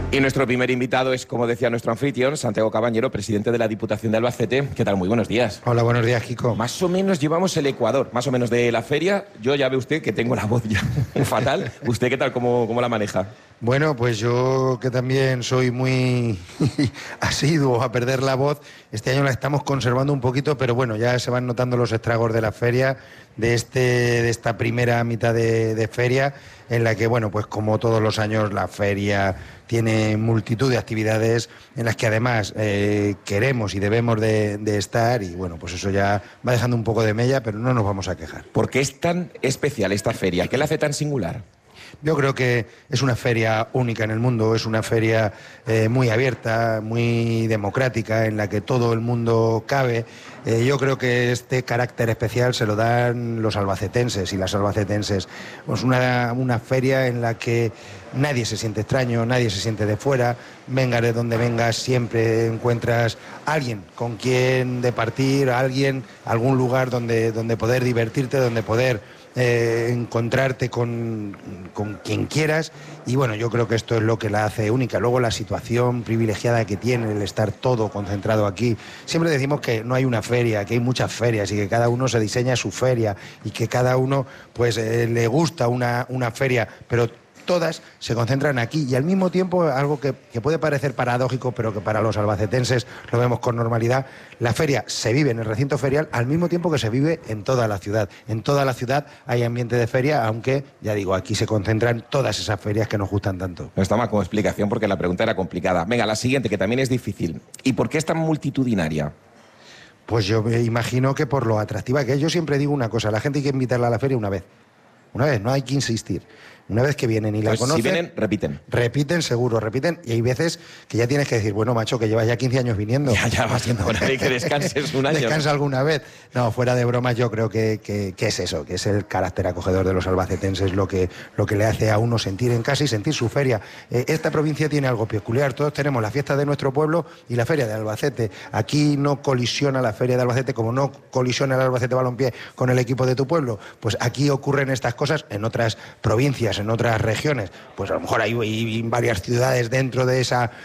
Y nuestro primer invitado es, como decía nuestro anfitrión, Santiago Cabañero, presidente de la Diputación de Albacete. ¿Qué tal? Muy buenos días. Hola, buenos días, Kiko. Más o menos llevamos el Ecuador, más o menos de la feria. Yo ya ve usted que tengo la voz ya fatal. ¿Usted qué tal? ¿Cómo la maneja? Bueno, pues yo que también soy muy asiduo a perder la voz, este año la estamos conservando un poquito, pero bueno, ya se van notando los estragos de la feria, de esta primera mitad de feria, en la que, bueno, pues como todos los años la feria tiene multitud de actividades en las que además queremos y debemos de estar, y bueno, pues eso ya va dejando un poco de mella, pero no nos vamos a quejar. ¿Por qué es tan especial esta feria? ¿Qué la hace tan singular? Yo creo que es una feria única en el mundo, es una feria muy abierta, muy democrática, en la que todo el mundo cabe. Yo creo que este carácter especial se lo dan los albacetenses y las albacetenses. Es una feria en la que nadie se siente extraño, nadie se siente de fuera. Vengas de donde vengas, siempre encuentras a alguien con quien departir, algún lugar donde poder divertirte, donde poder encontrarte con quien quieras, y bueno, yo creo que esto es lo que la hace única. Luego la situación privilegiada que tiene el estar todo concentrado aquí. Siempre decimos que no hay una feria, que hay muchas ferias y que cada uno se diseña su feria y que cada uno pues le gusta una feria, pero todas se concentran aquí, y al mismo tiempo, algo que puede parecer paradójico, pero que para los albacetenses lo vemos con normalidad, la feria se vive en el recinto ferial al mismo tiempo que se vive en toda la ciudad. En toda la ciudad hay ambiente de feria, aunque, ya digo, aquí se concentran todas esas ferias que nos gustan tanto. No está mal como explicación porque la pregunta era complicada. Venga, la siguiente, que también es difícil. ¿Y por qué es tan multitudinaria? Pues yo me imagino que por lo atractiva que es. Yo siempre digo una cosa: la gente hay que invitarla a la feria una vez, no hay que insistir. Una vez que vienen y la conocen... Si vienen, repiten. Repiten, seguro, repiten. Y hay veces que ya tienes que decir, bueno, macho, que llevas ya 15 años viniendo. Ya va siendo hora de que descanses un año. Descansa alguna vez. No, fuera de bromas, yo creo que es eso, que es el carácter acogedor de los albacetenses lo que le hace a uno sentir en casa y sentir su feria. Esta provincia tiene algo peculiar. Todos tenemos la fiesta de nuestro pueblo y la feria de Albacete. Aquí no colisiona la feria de Albacete como no colisiona el Albacete Balompié con el equipo de tu pueblo. Pues aquí ocurren estas cosas. En otras provincias, en otras regiones, pues a lo mejor hay varias ciudades dentro de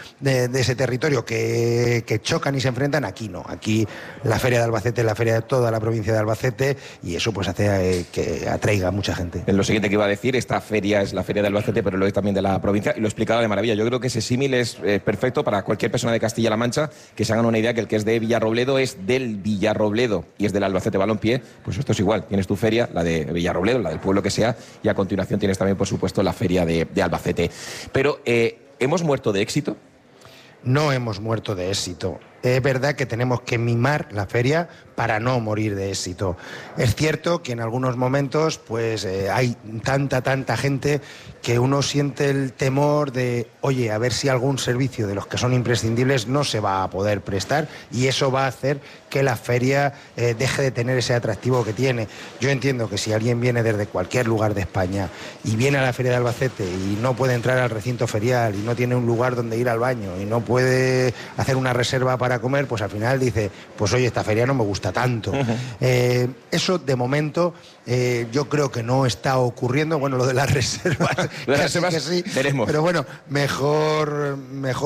ese territorio que chocan y se enfrentan. Aquí no, aquí la feria de Albacete es la feria de toda la provincia de Albacete, y eso pues hace que atraiga a mucha gente. En lo siguiente que iba a decir, esta feria es la feria de Albacete, pero lo es también de la provincia, y lo he explicado de maravilla. Yo creo que ese símil es perfecto para cualquier persona de Castilla-La Mancha, que se hagan una idea que el que es de Villarrobledo es del Villarrobledo y es del Albacete Balompié. Pues esto es igual, tienes tu feria, la de Villarrobledo, la del pueblo que sea, y a continuación tienes también, por supuesto, la feria de Albacete. Pero, ¿hemos muerto de éxito? No hemos muerto de éxito. Es verdad que tenemos que mimar la feria para no morir de éxito. Es cierto que en algunos momentos pues hay tanta gente que uno siente el temor de, oye, a ver si algún servicio de los que son imprescindibles no se va a poder prestar, y eso va a hacer que la feria deje de tener ese atractivo que tiene. Yo entiendo que si alguien viene desde cualquier lugar de España y viene a la feria de Albacete y no puede entrar al recinto ferial y no tiene un lugar donde ir al baño y no puede hacer una reserva para comer, pues al final dice, pues oye, esta feria no me gusta tanto. Eso de momento yo creo que no está ocurriendo. Bueno, lo de las reservas, que sí, veremos. Pero bueno, mejor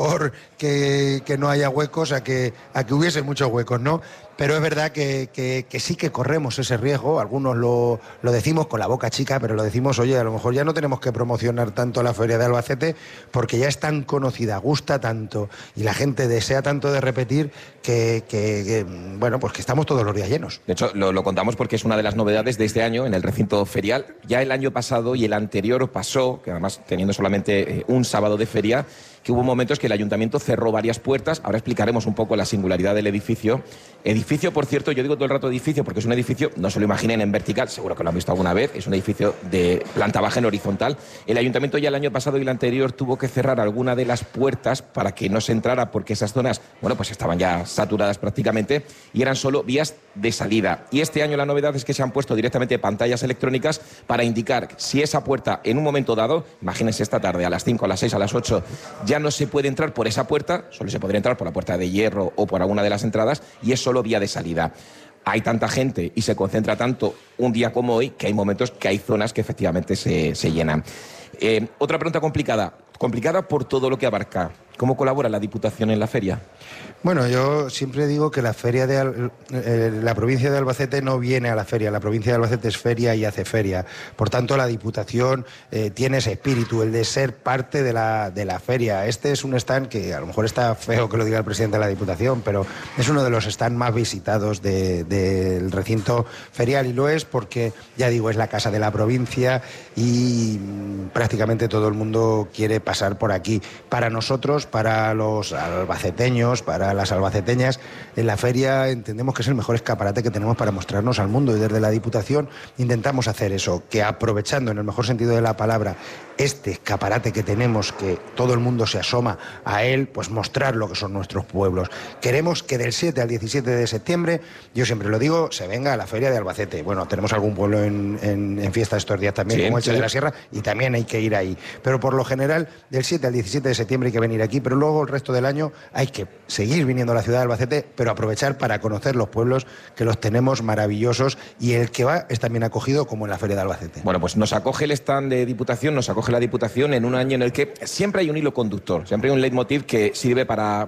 que no haya huecos a que hubiese muchos huecos, ¿no? Pero es verdad que sí que corremos ese riesgo. Algunos lo decimos con la boca chica, pero lo decimos, oye, a lo mejor ya no tenemos que promocionar tanto la feria de Albacete, porque ya es tan conocida, gusta tanto y la gente desea tanto de repetir que bueno, pues que estamos todos los días llenos. De hecho, lo contamos porque es una de las novedades de este año en el recinto ferial. Ya el año pasado y el anterior pasó, que además teniendo solamente un sábado de feria, que hubo momentos que el ayuntamiento cerró varias puertas. Ahora explicaremos un poco la singularidad del edificio. Edificio, por cierto, yo digo todo el rato edificio porque es un edificio, no se lo imaginen en vertical, seguro que lo han visto alguna vez, es un edificio de planta baja en horizontal. El ayuntamiento ya el año pasado y el anterior tuvo que cerrar alguna de las puertas para que no se entrara, porque esas zonas, bueno, pues estaban ya saturadas prácticamente y eran solo vías de salida. Y este año la novedad es que se han puesto directamente pantallas electrónicas para indicar si esa puerta en un momento dado, imagínense esta tarde a las 5, a las 6, a las 8, ya no se puede entrar por esa puerta, solo se podría entrar por la puerta de hierro o por alguna de las entradas, y es solo vía de salida. Hay tanta gente y se concentra tanto un día como hoy que hay momentos que hay zonas que efectivamente se llenan. Otra pregunta complicada. complicada por todo lo que abarca. ¿Cómo colabora la Diputación en la feria? Bueno, yo siempre digo que la provincia de Albacete no viene a la feria, la provincia de Albacete es feria y hace feria. Por tanto, la Diputación tiene ese espíritu, el de ser parte de la feria. Este es un stand que a lo mejor está feo que lo diga el presidente de la Diputación, pero es uno de los stands más visitados del recinto ferial, y lo es porque, ya digo, es la casa de la provincia y prácticamente todo el mundo quiere pasar por aquí. Para nosotros, para los albaceteños, para las albaceteñas, en la feria entendemos que es el mejor escaparate que tenemos para mostrarnos al mundo, y desde la Diputación intentamos hacer eso, que aprovechando en el mejor sentido de la palabra este escaparate que tenemos, que todo el mundo se asoma a él, pues mostrar lo que son nuestros pueblos. Queremos que del 7 al 17 de septiembre, yo siempre lo digo, se venga a la feria de Albacete. Bueno, tenemos algún pueblo en fiesta estos días también, sí, como Elche de la Sierra, y también hay que ir ahí. Pero por lo general, del 7 al 17 de septiembre hay que venir aquí, pero luego el resto del año hay que seguir viniendo a la ciudad de Albacete, pero aprovechar para conocer los pueblos, que los tenemos maravillosos, y el que va es también acogido como en la feria de Albacete. Bueno, pues nos acoge el stand de Diputación, nos acoge la Diputación en un año en el que siempre hay un hilo conductor, siempre hay un leitmotiv que sirve para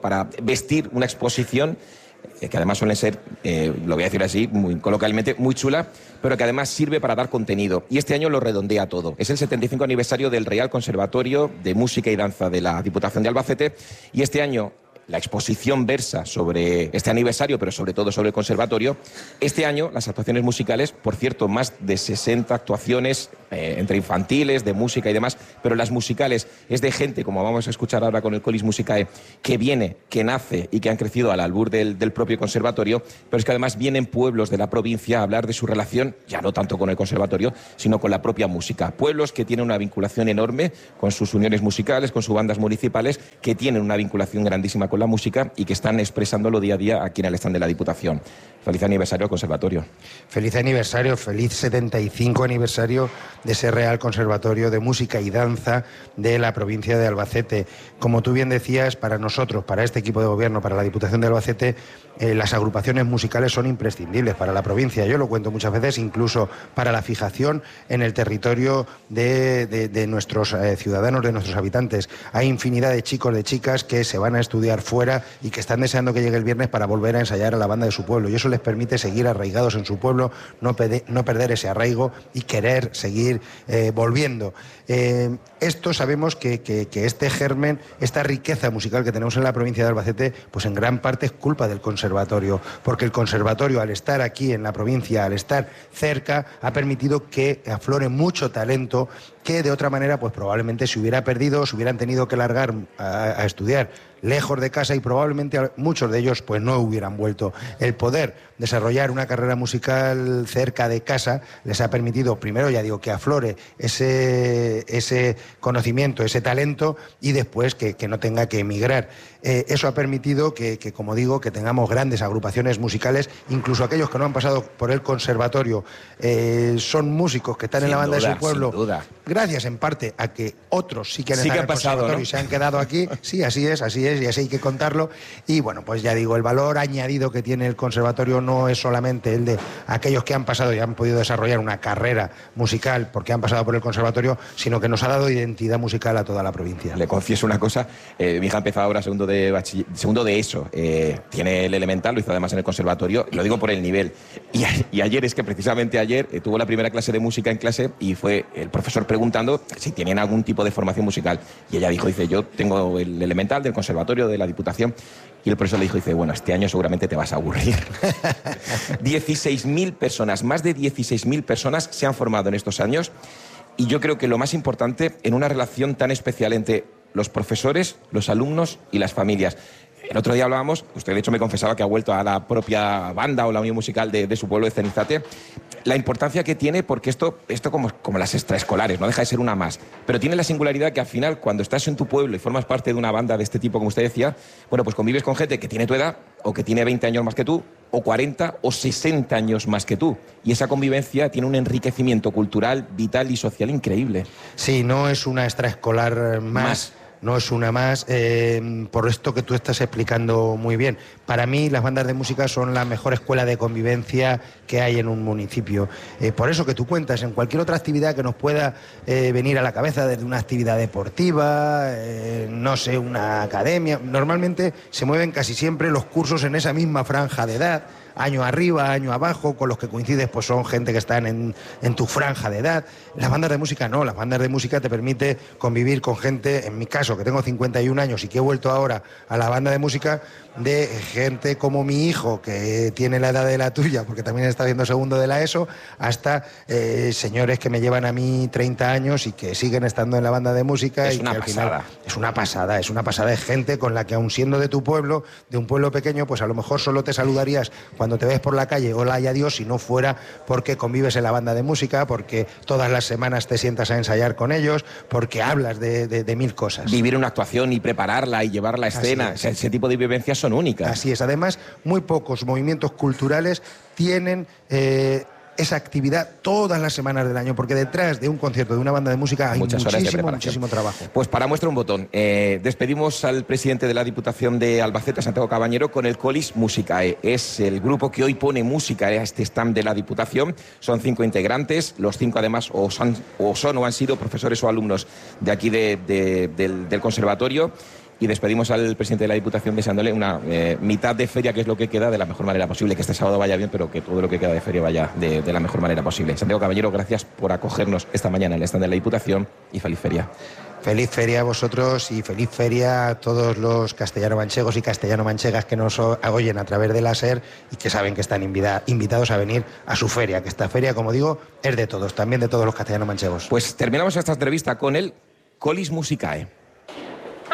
vestir una exposición que además suele ser, lo voy a decir así, muy coloquialmente, muy chula, pero que además sirve para dar contenido. Y este año lo redondea todo. Es el 75 aniversario del Real Conservatorio de Música y Danza de la Diputación de Albacete, y este año la exposición versa sobre este aniversario, pero sobre todo sobre el conservatorio. Este año las actuaciones musicales, por cierto, más de 60 actuaciones entre infantiles, de música y demás, pero las musicales es de gente, como vamos a escuchar ahora con el Colis Musicae, que viene, que nace y que han crecido al albur del propio conservatorio, pero es que además vienen pueblos de la provincia a hablar de su relación, ya no tanto con el conservatorio, sino con la propia música. Pueblos que tienen una vinculación enorme con sus uniones musicales, con sus bandas municipales, que tienen una vinculación grandísima con la música y que están expresándolo día a día aquí en el stand de la Diputación. Feliz aniversario al conservatorio. Feliz aniversario, feliz 75 aniversario de ese Real Conservatorio de Música y Danza de la provincia de Albacete. Como tú bien decías, para nosotros, para este equipo de gobierno, para la Diputación de Albacete, las agrupaciones musicales son imprescindibles para la provincia. Yo lo cuento muchas veces, incluso para la fijación en el territorio de nuestros ciudadanos, de nuestros habitantes. Hay infinidad de chicos, de chicas que se van a estudiar fuera y que están deseando que llegue el viernes para volver a ensayar a la banda de su pueblo. Y eso les permite seguir arraigados en su pueblo, no perder ese arraigo y querer seguir volviendo. Esto sabemos que este germen, esta riqueza musical que tenemos en la provincia de Albacete, pues en gran parte es culpa del conservatorio, porque el conservatorio, al estar aquí en la provincia, al estar cerca, ha permitido que aflore mucho talento que de otra manera pues probablemente se hubiera perdido, se hubieran tenido que largar a estudiar lejos de casa, y probablemente muchos de ellos pues no hubieran vuelto. El poder desarrollar una carrera musical cerca de casa les ha permitido, primero, ya digo, que aflore ese conocimiento, ese talento, y después que no tenga que emigrar. Eso ha permitido que, como digo, que tengamos grandes agrupaciones musicales, incluso aquellos que no han pasado por el conservatorio, son músicos que están en la banda de su pueblo, sin duda, gracias en parte a que otros sí que han estado en el conservatorio, ¿no? Y se han quedado aquí. Sí, así es, y así hay que contarlo. Y bueno, pues ya digo, el valor añadido que tiene el conservatorio no es solamente el de aquellos que han pasado y han podido desarrollar una carrera musical porque han pasado por el conservatorio, sino que nos ha dado identidad musical a toda la provincia. Le confieso una cosa, mi hija ha empezado ahora segundo de ESO, tiene el elemental, lo hizo además en el conservatorio, lo digo por el nivel. Y ayer, es que precisamente ayer tuvo la primera clase de música en clase y fue el profesor preguntando si tenían algún tipo de formación musical. Y ella dice, yo tengo el elemental del conservatorio de la Diputación. Y el profesor le dice, bueno, este año seguramente te vas a aburrir. 16.000 personas, más de 16.000 personas se han formado en estos años, y yo creo que lo más importante en una relación tan especial entre los profesores, los alumnos y las familias. El otro día hablábamos, usted de hecho me confesaba que ha vuelto a la propia banda o la unión musical de su pueblo de Cenizate, la importancia que tiene, porque esto como las extraescolares, no deja de ser una más, pero tiene la singularidad que al final, cuando estás en tu pueblo y formas parte de una banda de este tipo, como usted decía, bueno, pues convives con gente que tiene tu edad, o que tiene 20 años más que tú, o 40 o 60 años más que tú. Y esa convivencia tiene un enriquecimiento cultural, vital y social increíble. Sí, no es una extraescolar más no es una más, por esto que tú estás explicando muy bien. Para mí las bandas de música son la mejor escuela de convivencia que hay en un municipio. Por eso que tú cuentas, en cualquier otra actividad que nos pueda venir a la cabeza, desde una actividad deportiva, no sé, una academia, normalmente se mueven casi siempre los cursos en esa misma franja de edad, año arriba, año abajo, con los que coincides pues son gente que están en tu franja de edad. Las bandas de música no, las bandas de música te permite convivir con gente, en mi caso, que tengo 51 años y que he vuelto ahora a la banda de música, de gente como mi hijo, que tiene la edad de la tuya, porque también está haciendo segundo de la ESO, hasta señores que me llevan a mí 30 años y que siguen estando en la banda de música. Es y una que al pasada. final es una pasada de gente con la que, aun siendo de tu pueblo, de un pueblo pequeño, pues a lo mejor solo te saludarías cuando te ves por la calle, hola y adiós, si no fuera porque convives en la banda de música, porque todas las semanas te sientas a ensayar con ellos, porque hablas de mil cosas. Vivir una actuación y prepararla y llevarla a escena, ese tipo de vivencias son únicas. Así es. Además, muy pocos movimientos culturales tienen esa actividad todas las semanas del año, porque detrás de un concierto de una banda de música hay muchas horas de preparación. muchísimo trabajo. Pues para muestra un botón. Despedimos al presidente de la Diputación de Albacete, Santiago Cabañero, con el Colis Musicae. Es el grupo que hoy pone música a este stand de la Diputación. Son 5 integrantes, los 5 además o han sido profesores o alumnos de aquí del conservatorio. Y despedimos al presidente de la Diputación deseándole una mitad de feria, que es lo que queda, de la mejor manera posible. Que este sábado vaya bien, pero que todo lo que queda de feria vaya de la mejor manera posible. Santiago Caballero, gracias por acogernos esta mañana en el stand de la Diputación y feliz feria. Feliz feria a vosotros y feliz feria a todos los castellano-manchegos y castellano-manchegas que nos oyen a través de la SER y que saben que están invitados a venir a su feria, que esta feria, como digo, es de todos, también de todos los castellano-manchegos. Pues terminamos esta entrevista con el Colis Musicae.